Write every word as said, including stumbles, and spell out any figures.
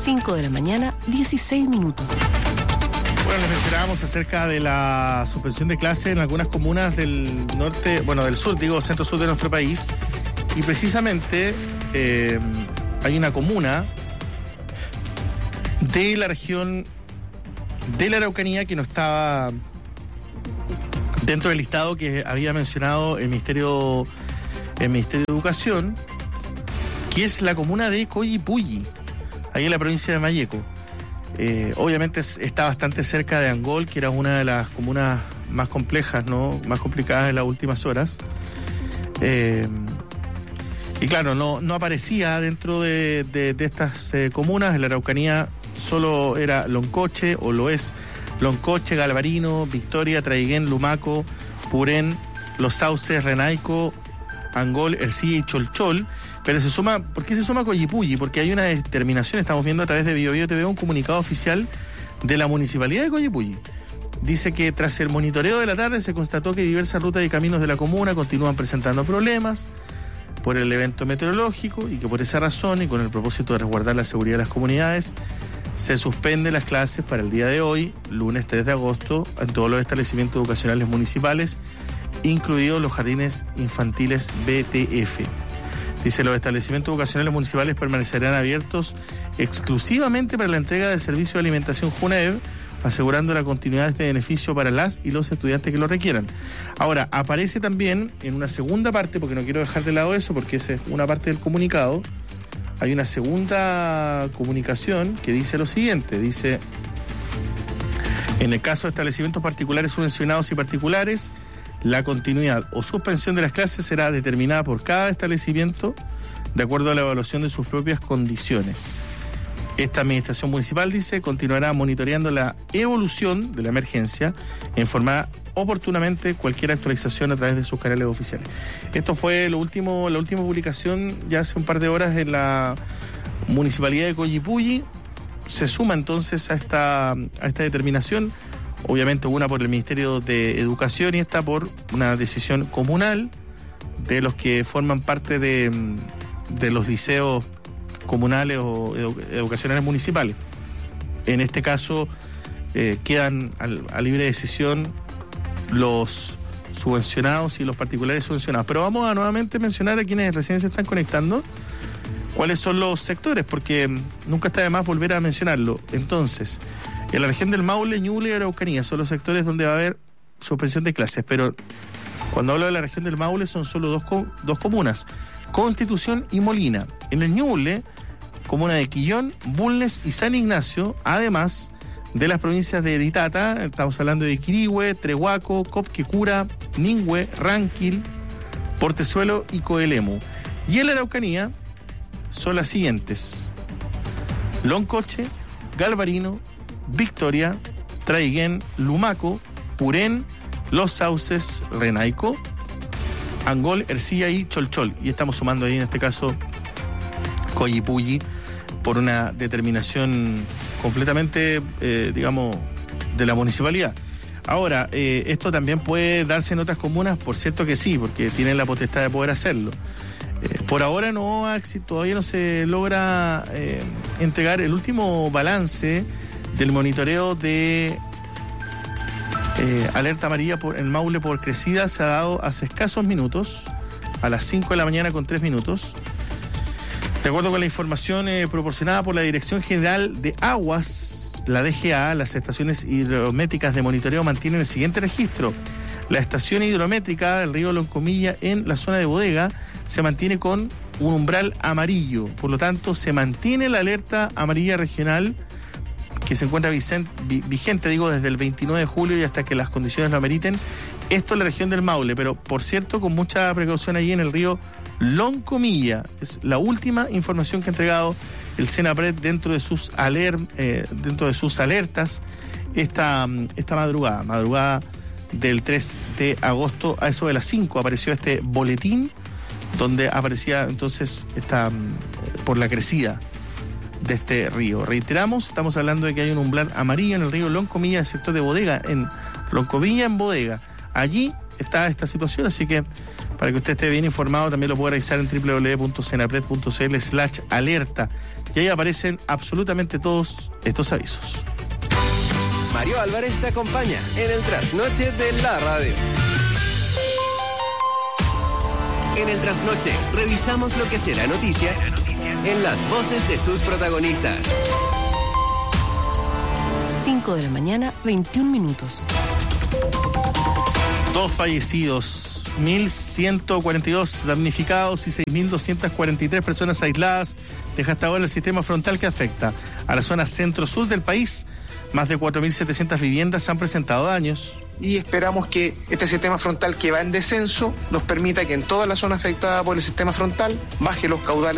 cinco de la mañana, dieciséis minutos. Bueno, les mencionábamos acerca de la suspensión de clases en algunas comunas del norte, bueno, del sur, digo, centro-sur de nuestro país. Y precisamente eh, hay una comuna de la región de la Araucanía que no estaba dentro del listado que había mencionado el Ministerio, el Ministerio de Educación, que es la comuna de Coyipulli, ahí en la provincia de Malleco. Eh, obviamente está bastante cerca de Angol, que era una de las comunas más complejas, ¿no? Más complicadas en las últimas horas. Eh, y claro, no, no aparecía dentro de, de, de estas eh, comunas. En la Araucanía solo era Loncoche, o lo es Loncoche, Galvarino, Victoria, Traiguén, Lumaco, Purén, Los Sauces, Renaico, Angol, Ercilla y Cholchol. Pero se suma, ¿por qué se suma Coyipulli? Porque hay una determinación, estamos viendo a través de Bio Bio T V un comunicado oficial de la Municipalidad de Coyipulli. Dice que tras el monitoreo de la tarde se constató que diversas rutas y caminos de la comuna continúan presentando problemas por el evento meteorológico y que por esa razón y con el propósito de resguardar la seguridad de las comunidades se suspenden las clases para el día de hoy, lunes tres de agosto, en todos los establecimientos educacionales municipales, incluidos los jardines infantiles B T F. Dice, los establecimientos educacionales municipales permanecerán abiertos exclusivamente para la entrega del servicio de alimentación Junaev, asegurando la continuidad de este beneficio para las y los estudiantes que lo requieran. Ahora, aparece también en una segunda parte, porque no quiero dejar de lado eso, porque esa es una parte del comunicado, hay una segunda comunicación que dice lo siguiente, dice, en el caso de establecimientos particulares subvencionados y particulares, la continuidad o suspensión de las clases será determinada por cada establecimiento de acuerdo a la evaluación de sus propias condiciones. Esta administración municipal, dice, continuará monitoreando la evolución de la emergencia e informará oportunamente cualquier actualización a través de sus canales oficiales. Esto fue lo último, la última publicación ya hace un par de horas en la Municipalidad de Coyipulli. Se suma entonces a esta, a esta determinación. Obviamente una por el Ministerio de Educación y esta por una decisión comunal de los que forman parte de, de los liceos comunales o edu- educacionales municipales. En este caso eh, quedan al, a libre decisión los subvencionados y los particulares subvencionados. Pero vamos a nuevamente mencionar a quienes recién se están conectando cuáles son los sectores, porque nunca está de más volver a mencionarlo. Entonces, en la región del Maule, Ñuble y Araucanía son los sectores donde va a haber suspensión de clases, pero cuando hablo de la región del Maule son solo dos, dos comunas, Constitución y Molina. En el Ñuble, comuna de Quillón, Bulnes y San Ignacio, además de las provincias de Ditata, estamos hablando de Quirihue, Trehuaco, Cofquecura, Ningüe, Ranquil, Portezuelo y Coelemu. Y en la Araucanía son las siguientes: Loncoche, Galvarino, Victoria, Traiguén, Lumaco, Purén, Los Sauces, Renaico, Angol, Ercilla y Cholchol. Y estamos sumando ahí en este caso Coyipulli por una determinación completamente, eh, digamos, de la municipalidad. Ahora, eh, esto también puede darse en otras comunas, por cierto que sí, porque tienen la potestad de poder hacerlo. Eh, por ahora no todavía no se logra eh, entregar el último balance del monitoreo de eh, alerta amarilla por el Maule por crecida. Se ha dado hace escasos minutos, a las cinco de la mañana con tres minutos. De acuerdo con la información eh, proporcionada por la Dirección General de Aguas, la D G A, las estaciones hidrométricas de monitoreo mantienen el siguiente registro. La estación hidrométrica del río Loncomilla en la zona de Bodega se mantiene con un umbral amarillo. Por lo tanto, se mantiene la alerta amarilla regional que se encuentra vigente, digo, desde el veintinueve de julio y hasta que las condiciones lo ameriten. Esto en la región del Maule, pero por cierto, con mucha precaución allí en el río Loncomilla. Es la última información que ha entregado el Senapred dentro de sus aler, eh, dentro de sus alertas esta, esta madrugada, madrugada del tres de agosto, a eso de las cinco apareció este boletín donde aparecía entonces esta, por la crecida de este río. Reiteramos, estamos hablando de que hay un umbral amarillo en el río Loncomilla, el sector de Bodega, en Loncomilla en Bodega. Allí está esta situación, así que para que usted esté bien informado también lo puede revisar en doble u doble u doble u punto senapred punto c l slash alerta, y ahí aparecen absolutamente todos estos avisos. Mario Álvarez te acompaña en el trasnoche de la radio. En el trasnoche revisamos lo que será noticia en las voces de sus protagonistas. cinco de la mañana, veintiún minutos. Dos fallecidos, mil ciento cuarenta y dos damnificados y seis mil doscientas cuarenta y tres personas aisladas deja hasta ahora el sistema frontal que afecta a la zona centro-sur del país. Más de cuatro mil setecientas viviendas han presentado daños. Y esperamos que este sistema frontal que va en descenso nos permita que en toda la zona afectada por el sistema frontal baje los caudales